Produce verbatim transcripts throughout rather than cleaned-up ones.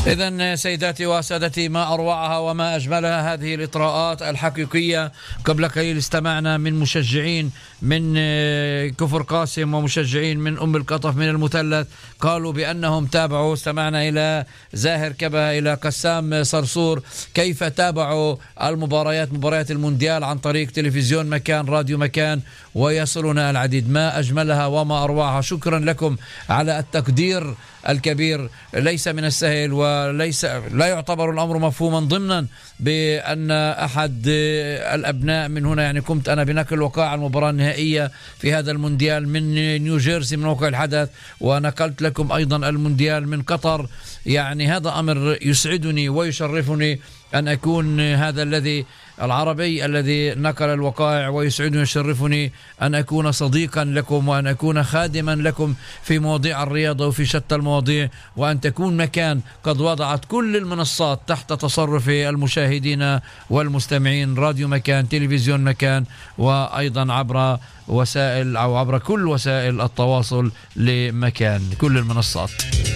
إذن سيداتي وسادتي، ما أروعها وما أجملها هذه الإطراءات الحقيقية. قبل قليل استمعنا من مشجعين من كفر قاسم ومشجعين من أم القطف من المثلث، قالوا بأنهم تابعوا. استمعنا إلى زاهر كبه، إلى قسام صرصور، كيف تابعوا المباريات مباريات المونديال عن طريق تلفزيون مكان، راديو مكان، ويصلنا العديد. ما أجملها وما أروعها. شكرا لكم على التقدير الكبير. ليس من السهل وليس لا يعتبر الأمر مفهوما ضمنا بأن أحد الأبناء من هنا، يعني قمت أنا بنقل وقائع المباراة النهائية في هذا المونديال من نيوجيرسي من موقع الحدث، ونقلت لكم أيضا المونديال من قطر. يعني هذا أمر يسعدني ويشرفني أن أكون هذا الذي العربي الذي نقل الوقائع، ويسعدني ويشرفني أن أكون صديقا لكم وأن أكون خادما لكم في مواضيع الرياضة وفي شتى المواضيع، وأن تكون مكان قد وضعت كل المنصات تحت تصرف المشاهدين والمستمعين. راديو مكان، تلفزيون مكان، وأيضا عبر وسائل أو عبر كل وسائل التواصل لمكان، كل المنصات.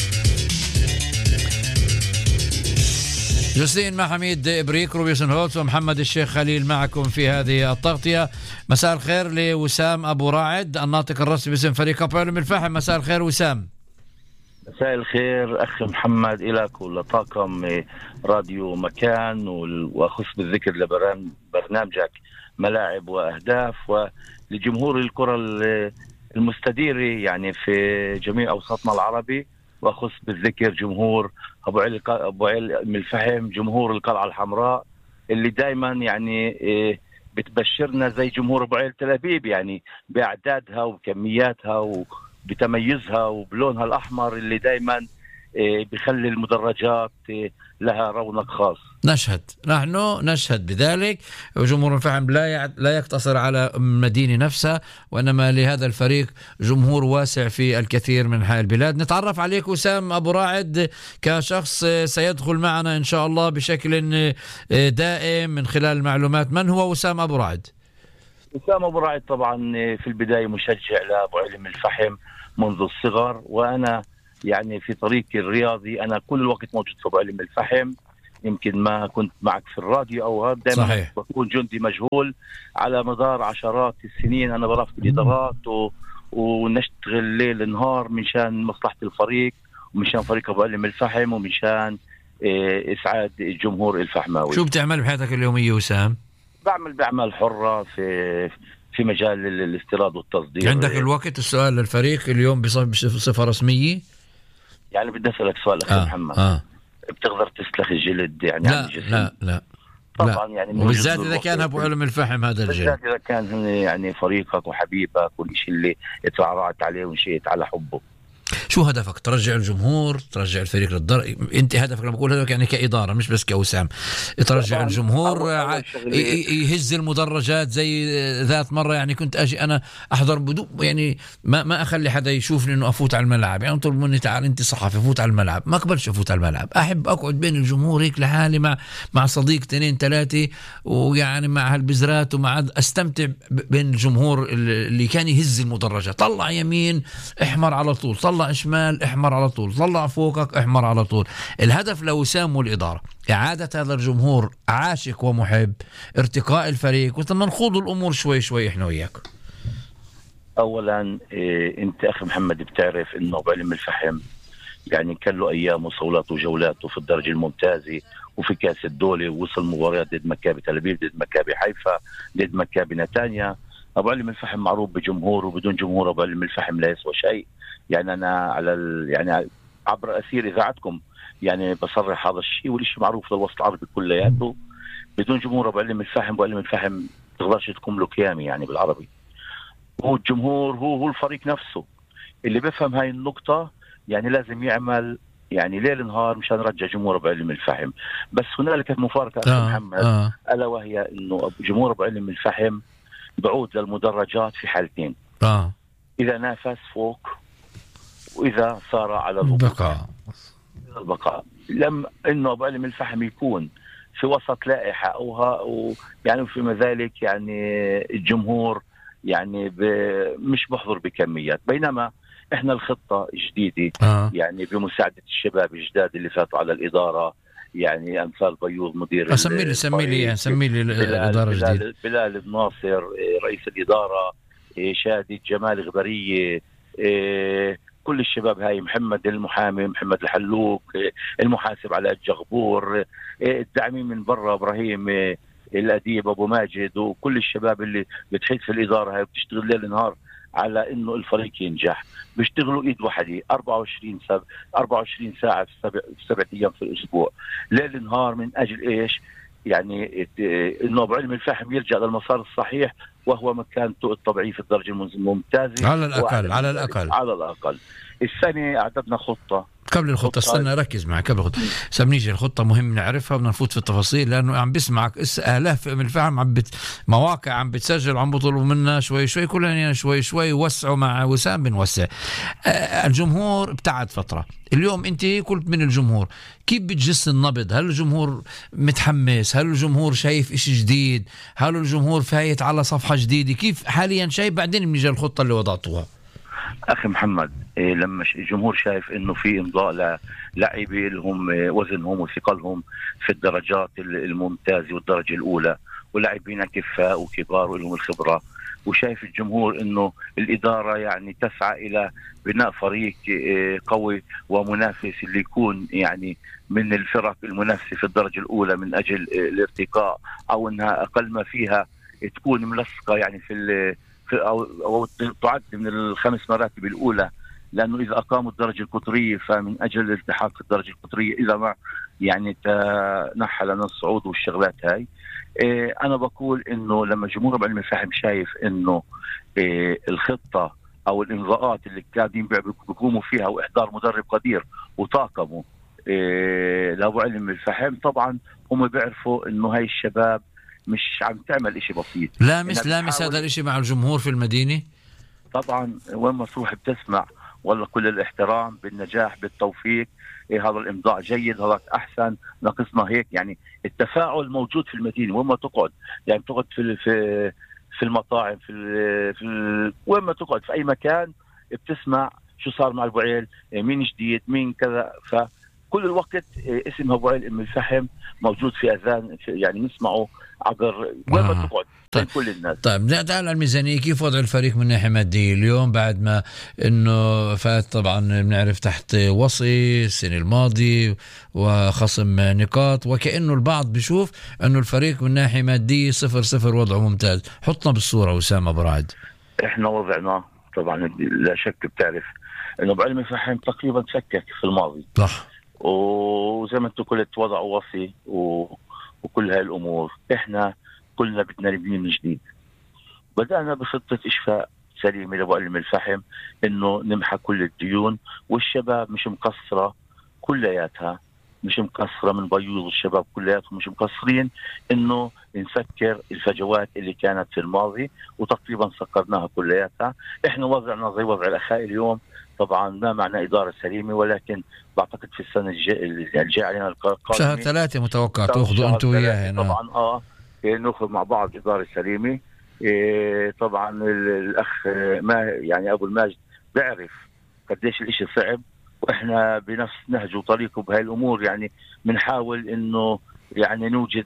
جوسين مع حميد إبريك، روبيسون هولتس، ومحمد الشيخ خليل معكم في هذه التغطية. مساء الخير لوسام أبو راعد، الناطق الرسمي باسم فريق أبو علم الفحم. مساء الخير وسام. مساء الخير أخي محمد، إليك ولطاقم راديو مكان، وأخص بالذكر لبرنامجك ملاعب وأهداف، ولجمهور الكرة المستديرة يعني في جميع أوساطنا العربي، وأخص بالذكر جمهور أبو علي أبو علم الفحم، جمهور القلعة الحمراء اللي دائما يعني بتبشرنا زي جمهور أبو علي تل أبيب، يعني بأعدادها وبكمياتها وبتميزها وبلونها الأحمر اللي دائما بيخلي المدرجات لها رونق خاص. نشهد نحن نشهد بذلك. وجمهور الفحم لا لا يقتصر على المدينة نفسها، وإنما لهذا الفريق جمهور واسع في الكثير من أنحاء البلاد. نتعرف عليك وسام أبو راعد كشخص سيدخل معنا إن شاء الله بشكل دائم من خلال المعلومات. من هو وسام أبو راعد؟ وسام أبو راعد طبعا في البداية مشجع لأبو علم الفحم منذ الصغر، وأنا يعني في طريقي الرياضي أنا كل الوقت موجود في أبو علم الفحم. يمكن ما كنت معك في الراديو أو دائما بكون جندي مجهول على مدار عشرات السنين. أنا برافق الإدارات و... ونشتغل ليل نهار منشان مصلحة الفريق ومنشان فريق أبو علم الفحم ومنشان إيه إسعاد الجمهور الفحماوي. شو بتعمل بحياتك اليومية وسام؟ بعمل بعمل حرة في في مجال الاستيراد والتصدير. عندك الوقت؟ السؤال للفريق اليوم بصفة رسمية. يعني بدي أسألك سؤال أخي آه. محمد آه. بتقدر تسلخ الجلد يعني لا لا لا طبعا لا. يعني وبالذات إذا كان أبو علم الفحم هذا الجلد، بالذات إذا كان يعني فريقك وحبيبك والشيء اللي اترعرعت عليه ونشيت على حبه. شو هدفك؟ ترجع الجمهور، ترجع الفريق للدر؟ انت هدفك لما بقول هدفك يعني كإدارة مش بس كوسام، ترجع الجمهور يهز المدرجات زي ذات مرة. يعني كنت اجي انا احضر بدو يعني ما ما اخلي حدا يشوفني انه افوت على الملعب. يعني طلب مني تعال انت صحفي فوت على الملعب، ما اقبلش افوت على الملعب. احب اقعد بين الجمهور هيك لحالي مع مع صديق اثنين ثلاثة، ويعني مع هالبزرات ومع استمتع بين الجمهور اللي كان يهز المدرجات. طلع يمين احمر على طول، طلع شمال احمر على طول، طلع فوقك احمر على طول. الهدف لوسام والإدارة إعادة هذا الجمهور عاشق ومحب، ارتقاء الفريق، وثم نخوض الأمور شوي شوي إحنا وياك. أولا إيه أنت أخي محمد بتعرف إنه أبو علم الفحم يعني كان له أيام وصولات وجولات وفي الدرجة الممتازة وفي كاس الدولة، ووصل مباريات ضد مكابي تل أبيب، ضد مكابي حيفا، ضد مكابي نتانيا. أبو علم الفحم معروف بجمهور، وبدون جمهور أبو علم الفحم لا يسوى شيء. يعني أنا على ال... يعني عبر أثير إذاعتكم يعني بصرح هذا الشيء، والشيء معروف للوسط العربي كلياته. بدون جمهور أبو علم الفحم أبو علم الفحم تقدرش تكون له كيامي يعني بالعربي. هو الجمهور هو هو الفريق نفسه اللي بفهم هاي النقطة، يعني لازم يعمل يعني ليل نهار مشان نرجع جمهور أبو علم الفحم. بس هنالك مفارقة أخي آه محمد آه. ألا وهي إنه جمهور أبو علم الفحم بعود للمدرجات في حالتين آه. إذا نافس فوق، وإذا صار على البقاء. البقاء لم إنه أبو علم الفحم يكون في وسط لائحة أو يعني فيما ذلك يعني الجمهور يعني مش بحضر بكميات، بينما احنا الخطه جديده آه. يعني بمساعده الشباب الجداد اللي فاتوا على الاداره، يعني امثال بيوض مدير سمي لي سمي لي سمي لي الاداره بلال, الجديده. بلال الناصر رئيس الاداره، شادي جمال غبريه، كل الشباب هاي، محمد المحامي، محمد الحلوك المحاسب علاء الجغبور، الداعمين من برا ابراهيم الاديب ابو ماجد، وكل الشباب اللي بتحيط في الاداره هاي بتشتغل ليل نهار على انه الفريق ينجح. بيشتغلوا ايد وحده أربعة وعشرين ساعه أربعة وعشرين ساعه في سبع سبع ايام في الاسبوع، ليل نهار، من اجل ايش؟ يعني انه ابو علم الفحم يرجع للمسار الصحيح، وهو مكانته الطبيعيه في الدرجه الممتازه على الاقل على الاقل على الاقل. السنه اعددنا خطه قبل الخطة. استنى ركز معي قبل الخطة. سمنيجي الخطة مهم نعرفها، بدنا نفوت في التفاصيل لأنه عم بسمعك آلاف من الفهم، عم بت مواقع عم بتسجل، عم بطلبوا منا شوي شوي، كلنا شوي شوي وسعوا مع وسام بنوسع. آه الجمهور ابتعد فترة، اليوم أنت قلت من الجمهور، كيف بتجس النبض؟ هل الجمهور متحمس؟ هل الجمهور شايف إشي جديد؟ هل الجمهور فايت على صفحة جديدة؟ كيف حاليا شايف؟ بعدين بنيجي الخطة اللي وضعتوها. أخي محمد، إيه لما الجمهور شايف إنه في إمضاء للاعبين لهم وزنهم وثقلهم في الدرجات الممتازة والدرجة الأولى، ولاعبين كفاء وكبار ولهم الخبرة، وشايف الجمهور إنه الإدارة يعني تسعى إلى بناء فريق قوي ومنافس اللي يكون يعني من الفرق المنافسة في الدرجة الأولى من أجل الارتقاء، أو إنها أقل ما فيها تكون ملصقة يعني في أو, أو تعد من الخمس مراتب الأولى، لأنه إذا أقاموا الدرجة القطرية فمن أجل الالتحاق في الدرجة القطرية إذا ما يعني تنحى لنا الصعود والشغلات هاي. إيه أنا بقول إنه لما جمهور ابو علم الفحم شايف إنه إيه الخطة أو الإمضاءات اللي قاعدين بيقوموا فيها وإحضار مدرب قدير وطاقمه إيه لأبو علم الفحم، طبعا هم بيعرفوا إنه هاي الشباب مش عم تعمل اشي بسيط. لامس لامس هذا الاشي مع الجمهور في المدينة. طبعا وين ما تروح بتسمع والله كل الاحترام بالنجاح بالتوفيق، إيه هذا الامضاء جيد، هذا احسن، ناقصنا هيك. يعني التفاعل موجود في المدينة وين ما تقعد، يعني تقعد في في في المطاعم في ال في ال وين ما تقعد في اي مكان بتسمع شو صار مع ابو عيل، مين جديد مين كذا، فكل الوقت اسم ابو عيل ام الفحم موجود في اذان، يعني نسمعه عبر وين ما تقعد. طيب. كل الناس. طيب نرجع على الميزانية، كيف وضع الفريق من ناحية مادية اليوم بعد ما انه فات طبعا بنعرف تحت وصي السنة الماضية وخصم نقاط، وكأنه البعض بيشوف انه الفريق من ناحية مادية صفر صفر وضعه ممتاز. حطنا بالصورة وسام ابو رعد. احنا وضعنا طبعا لا شك بتعرف انه ابو علم الفحم تقريبا تفكك في الماضي، صح، وزي ما انت قلت وضعوا وصي و... وكل هاي الامور. احنا كلنا بدنا نبني من جديد. بدأنا بخطة إشفاء سليمة لأبو علم الفحم، إنه نمحى كل الديون، والشباب مش مقصرة كلياتها، مش مقصرة من بيوض الشباب كلياتهم مش مقصرين، إنه نسكر الفجوات اللي كانت في الماضي وتقريبا سكرناها كلياتها. إحنا وضعنا زي وضع الأخاء اليوم، طبعا ما معنى إدارة سليمة، ولكن بعتقد في السنة الجاية علينا القادمة شهر ثلاثة متوقع تأخذوا أنتوا وياه. طبعا آه نأخذ مع بعض إدارة سليمة. إيه طبعا الأخ ما يعني أبو الماجد بيعرف قديش الإشي صعب، وإحنا بنفس نهجه وطريقه بهاي الأمور، يعني بنحاول إنه يعني نوجد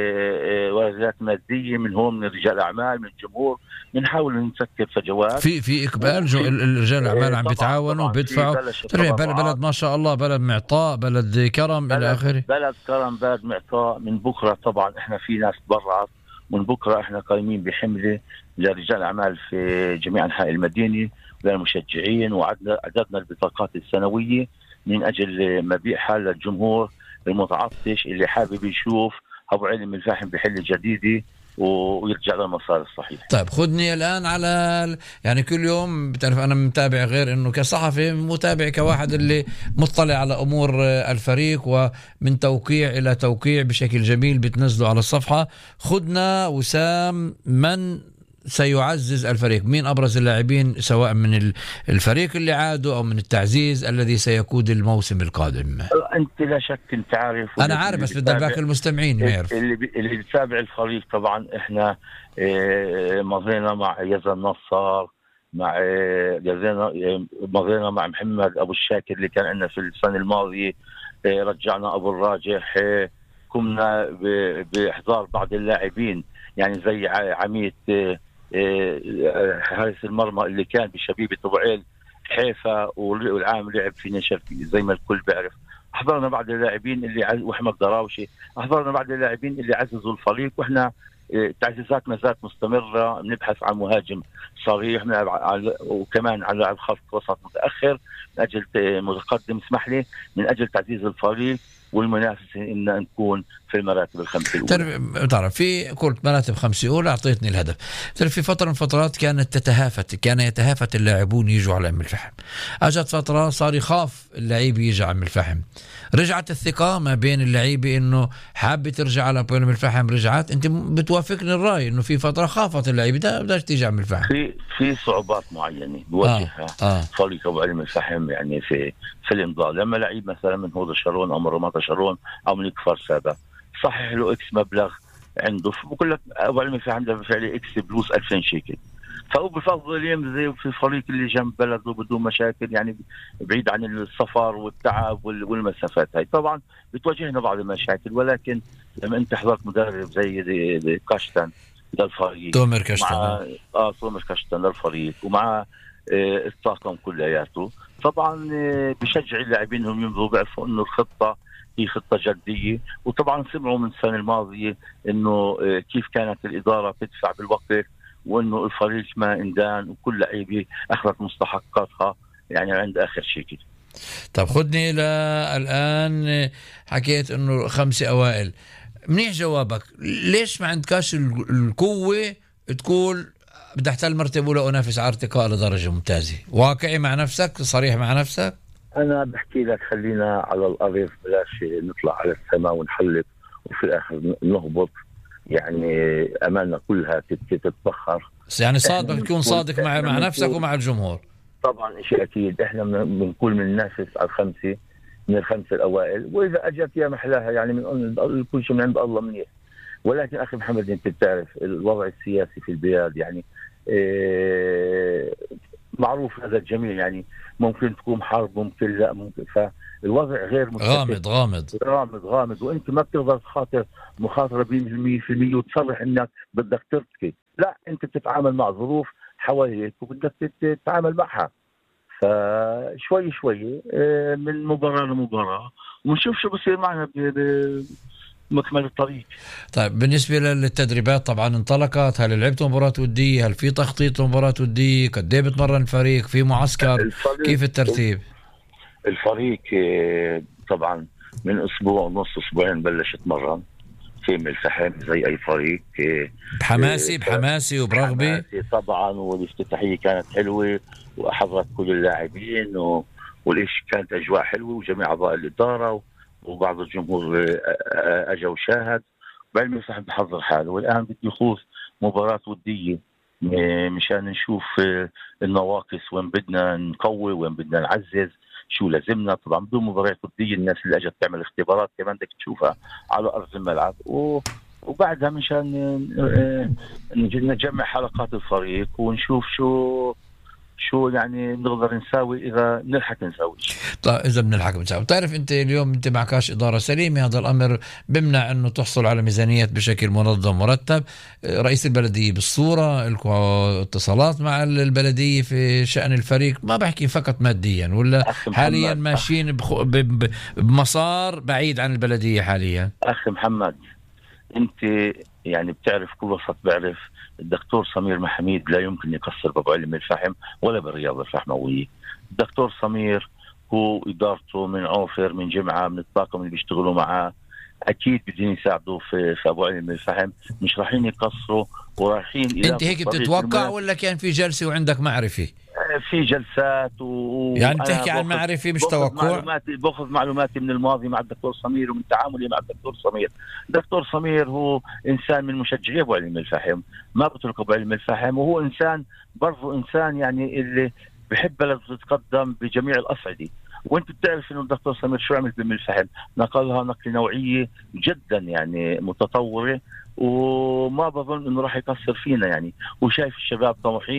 واردات مادية من هون من رجال أعمال من الجمهور، بنحاول نسكر فجوات. في في إقبال جو الرجال الأعمال عم بيتعاونوا بيدفعوا. بلد, بلد ما شاء الله، بلد معطاء، بلد كرم بلد إلى آخره. بلد كرم، بلد معطاء. من بكرة طبعا إحنا في ناس برعت، من بكرة إحنا قايمين بحملة لرجال أعمال في جميع أنحاء المدينة للمشجعين، وعددنا البطاقات السنوية من أجل مبيعها للجمهور المتعطش اللي حابب يشوف أبو علم الفحم بحلة جديدة ويرجع للمسار الصحيح. طيب خدني الآن على يعني كل يوم بتعرف أنا متابع، غير إنه كصحفي متابع كواحد اللي مطلع على أمور الفريق، ومن توقيع إلى توقيع بشكل جميل بتنزله على الصفحة. خدنا وسام، من سيعزز الفريق؟ مين أبرز اللاعبين سواء من الفريق اللي عادوا أو من التعزيز الذي سيقود الموسم القادم؟ أنت لا شك أنت عارف، أنا عارف بس بدي باقي المستمعين ما يعرف. اللي بي اللي بيتابع الفريق طبعا إحنا إيه مضينا مع يزن نصار مع جزينا مضينا مع محمد ابو الشاكر اللي كان عندنا في السنه الماضيه، رجعنا ابو الراجح، قمنا باحضار بعض اللاعبين يعني زي عميد حارس المرمى اللي كان بشبيبه ابو عيل حيفا والعام لعب في نشر زي ما الكل بيعرف. احضرنا بعض اللاعبين اللي عز... واحمد دراوشي، احضرنا بعض اللاعبين اللي عززوا الفريق، واحنا تعزيزاتنا ذات مستمره، بنبحث عن مهاجم صريح على... وكمان على لاعب خط وسط متاخر من اجل متقدم، اسمح لي، من اجل تعزيز الفريق والمنافسه ان نكون في المراتب الخمسه الاولى. تعرف في قلت مراتب خمسه اولى، اعطيتني الهدف. تعرف في فتره من فترات كانت تتهافت كان يتهافت اللاعبون يجوا على ام الفحم، اجت فتره صار يخاف اللعيب يجي على ام الفحم، رجعت الثقه ما بين اللعيبه انه حابه ترجع على ام الفحم، رجعت. انت بتوافقني الراي انه في فتره خافت اللعيبه ده بداش تيجي على ام الفحم؟ في في صعوبات معينه بواجهها آه. آه. فريق ابو علي الفحم يعني في في الامضاء، لما لعيب مثلا من هوضة شارون او من رماطة شارون او من كفر سابا صحح له اكس مبلغ عنده، بقول لك ابو علي الفحم عنده بالفعل اكس بلوس ألفين شيكل، فهو بفضل يمضي في الفريق اللي جنب بلده بدون مشاكل، يعني بعيد عن السفر والتعب والمسافات. هاي طبعا بتواجهنا بعض المشاكل، ولكن لما انت حضرت مدرب زي كاشتن للفريق، تومر كاشتن مع اه تومر كاشتن للفريق ومع آه الطاقم كلياته، طبعا آه بشجع اللاعبين انهم يمضوا، بيعرفوا انه الخطه هي خطه جديه. وطبعا سمعوا من السنه الماضيه انه آه كيف كانت الاداره تدفع بالوقت، وانه الفريق ما اندان وكل لعيبه اخذت مستحقاتها يعني عند اخر شيء. طب خدني الى الان، حكيت انه خمسه اوائل، منيح جوابك. ليش ما عندكاش القوه تقول بدي احتل مرتبه ولا انافس على ارتقاء لدرجه ممتازه؟ واقعي مع نفسك، صريح مع نفسك. انا بحكي لك خلينا على الارض، بلاش نطلع على السماء ونحلق وفي الاخر نهبط، يعني امالنا كلها تتبخر. يعني صادق، تكون صادق مع مع نفسك ومع الجمهور. طبعا شيء اكيد، احنا بنقول بننافس على الخمسه من الخمسه الاوائل، واذا اجت يا محلاها يعني من كل شيء من عند الله منيح. ولكن اخي محمد انت بتعرف الوضع السياسي في البلاد، يعني إيه معروف هذا الجميع، يعني ممكن تكون حرب، ممكن لا، ممكن، فالوضع غير غامض غامض غامض غامض وانت ما بتقدر تخاطر مخاطره بالمية في المية وتصرح انك بدك ترتكي، لا، انت بتتعامل مع ظروف حواليك وبدك تتعامل معها. فشوي شوي من مباراه لمباراه ونشوف شو بصير معنا بمكمل الطريق. طيب بالنسبه للتدريبات طبعا انطلقت، هل لعبت مباراه وديه؟ هل في تخطيط لمباراه وديه؟ قد ايه بتمرن الفريق؟ في معسكر؟ كيف الترتيب؟ الفريق طبعا من اسبوع ونص اسبوعين بلش يتمرن في ام الفحم زي اي فريق، بحماسي بحماسي وبرغبه طبعا، والافتتاحيه كانت حلوه وحضرت كل اللاعبين و... والإيش كانت اجواء حلوه، وجميع اعضاء الاداره وبعض الجمهور اجى وشاهد. بعلم الفحم بحضر حاله، والان بدي يخوض مباراه وديه مشان نشوف النواقص، وين بدنا نقوي، وين بدنا نعزز، شو لازمنا. طبعا بدون مباريات وديه الناس اللي اجت تعمل اختبارات كمان بدك تشوفها على ارض الملعب، و... وبعدها مشان نجمع حلقات الفريق ونشوف شو شو يعني نقدر نساوي اذا نلحق نساوي. طيب اذا بنلحق نساوي. تعرف انت اليوم انت معكاش اداره سليمه، هذا الامر بمنع انه تحصل على ميزانيات بشكل منظم مرتب. رئيس البلديه بالصوره، لكم اتصالات مع البلديه في شان الفريق، ما بحكي فقط ماديا، ولا حاليا ماشيين بخ... ب... ب... بمسار بعيد عن البلديه حاليا؟ اخي محمد انت يعني بتعرف كل وسط بعرف الدكتور سمير محميد لا يمكن يقصر بابو علم الفحم ولا بالرياضة الفحموية. الدكتور سمير هو إدارته من عوفر من جمعة من الطاقم اللي بيشتغلوا معاه أكيد بدين يساعدوا في, في أبو علم الفحم، مش رايحين يقصروا ورايحين إلى. أنت هيك بتتوقع ولا كان في جلسة وعندك معرفة؟ في جلسات و... يعني بتحكي عن معرفة مش توقع؟ معلوماتي باخذ معلوماتي من الماضي مع الدكتور سمير ومن تعاملي مع الدكتور سمير. الدكتور سمير هو إنسان من مشجعي أبو علم الفحم، ما بترك أبو علم الفحم، وهو إنسان برضو إنسان يعني اللي بحب بلده تتقدم بجميع الأصعدة. وانت بتعرف انه الدكتور سمير شو عمل بأم الفحم، نقلها نقل نوعية جدا يعني متطورة، وما بظن انه راح يقصر فينا يعني، وشايف الشباب طموحين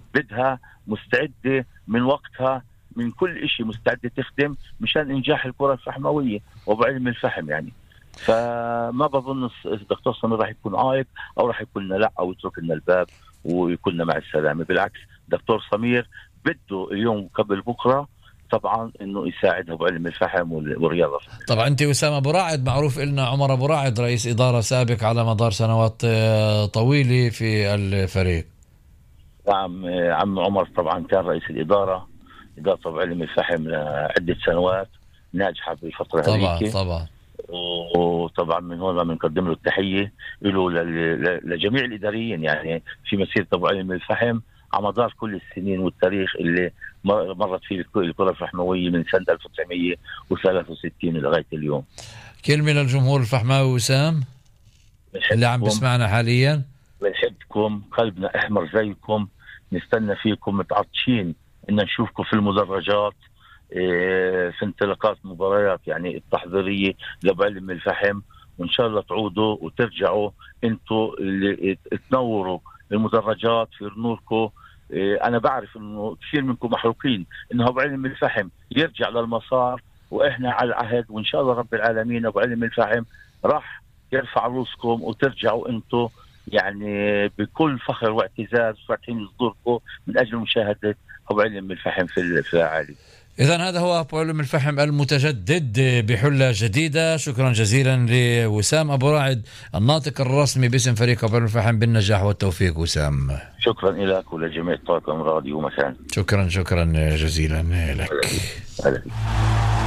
بدها مستعدة من وقتها، من كل إشي مستعدة تخدم مشان إنجاح الكرة الفحموية وبعلم الفحم يعني. فما بظن الدكتور سمير راح يكون عائق أو راح يكون لا أو يترك لنا الباب ويكون مع السلامة. بالعكس دكتور سمير بده اليوم قبل بكرة طبعا انه يساعدها بعلم الفحم والرياضه. طبعا انت وسام ابو راعد معروف لنا، عمر ابو راعد رئيس اداره سابق على مدار سنوات طويله في الفريق. نعم عم عمر طبعا كان رئيس الاداره اداره علم الفحم لعده سنوات ناجحه بالفتره هذيك. طبعا طبعا وطبعا من هون بنقدم له التحيه له لجميع الاداريين يعني في مسيره ابو علم الفحم على مدار كل السنين والتاريخ اللي مرت فيه الكرة الفحموية من سنة ألف وتسعمية وثلاثة وستين لغاية اليوم. كلمة للجمهور الفحماوي وسام اللي عم بسمعنا حاليا. بنحبكم، قلبنا أحمر زيكم، نستنى فيكم متعطشين إن نشوفكم في المدرجات في انطلاقات مباريات يعني التحضيرية لبعلم الفحم، وإن شاء الله تعودوا وترجعوا انتوا اللي تنوروا المدرجات في نوركم. أنا بعرف إنه كثير منكم محروقين إنه أبو علم الفحم يرجع للمسار، وإحنا على العهد وإن شاء الله رب العالمين أبو علم الفحم راح يرفع رؤوسكم وترجعوا أنتوا يعني بكل فخر واعتزاز فاتحين صدوركم من أجل مشاهدة أبو علم الفحم في العالي. إذن هذا هو أبو علم الفحم المتجدد بحلة جديدة. شكرا جزيلا لوسام أبو راعد الناطق الرسمي باسم فريق أبو علم الفحم بالنجاح والتوفيق. وسام شكرا لك ولجميع طاقم راديو مكان. شكرا شكرا جزيلا لك.